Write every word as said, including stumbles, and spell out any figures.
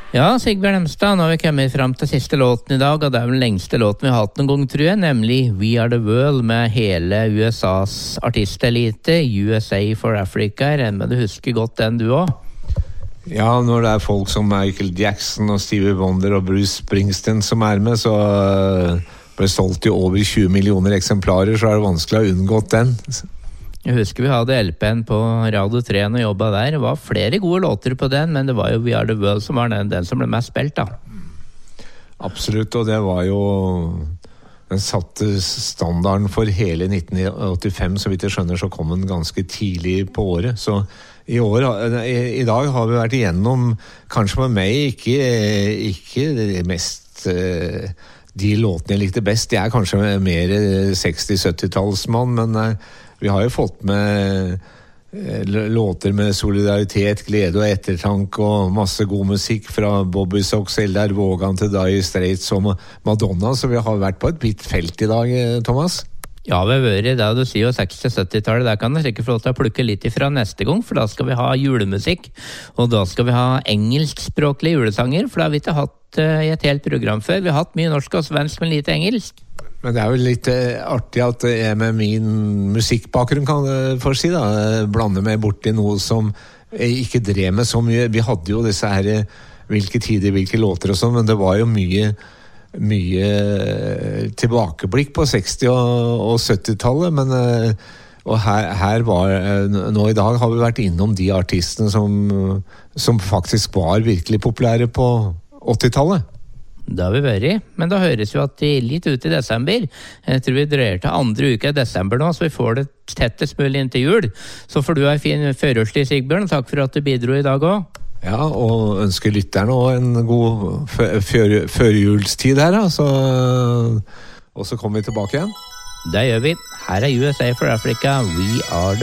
Ja, Sigbjørn Hemstad, nå har vi kommet frem til siste låten i dag, og det er den lengste låten vi har hatt noen gang, tror jeg, nemlig We Are The World med hele U S A's artistelite, U S A for Africa. Jeg regner med du husker godt den du også? Ja, når det er folk som Michael Jackson og Stevie Wonder og Bruce Springsteen som er med, så ble solgt i over tjue millioner eksemplarer, så er det vanskelig å unngå den. Jeg husker vi hadde L P-en på Radio tre og jobbet der. Det var flere gode låter på den, men det var jo We Are The World som var den, den som ble mest spilt da. Absolutt, og det var jo den satte standarden for hele nitten åttifem, så vidt jeg skjønner så kom den ganske tidlig på året. Så i år, i, i dag har vi vært igjennom, kanskje for meg ikke, ikke det mest de låtene jeg likte best. Jeg er kanskje mer seksti-sytti-tallsmann, men vi har jo fått med låter med solidaritet, glede og ettertanke og masse god musikk fra Bobby Sox, Eldar Vågan til Dire Straits og Madonna, så vi har vært på et vidt felt i dag, Thomas. Ja, vi har vært det du sier jo seksti-sytti-tallet, der kan du sikkert få lov til å plukke litt ifra neste gang, for da skal vi ha julemusikk, og da skal vi ha engelskspråklige julesanger, for det har vi ikke hatt i et helt program før. Vi har hatt mye norsk og svensk, men lite engelsk. Men det er jo litt eh, artig at jeg med min musikkbakgrunn kan jeg for si da, blande meg bort i noe som jeg ikke drev med så mye. Vi hadde jo disse her, hvilke tider, hvilke låter og sånn, men det var jo mye, mye tilbakeblikk på seksti- og sytti-tallet, men og her, her var, nå i dag har vi vært innom de artistene som, som faktisk var virkelig populære på åttitallet. Det har vi vært, men da høres jo at de litt ut i desember. Jeg tror vi drøyer til andre uke i desember nå, så vi får det tettest mulig inn til jul. Så får du ha en fin førjulstid, Sigbjørn, og takk for at du bidro i dag også. Ja, og ønsker lytterne også en god førjulstid her, da. Så, og så kommer vi tilbake igjen. Det gjør vi. Her er U S A for Africa, We Are The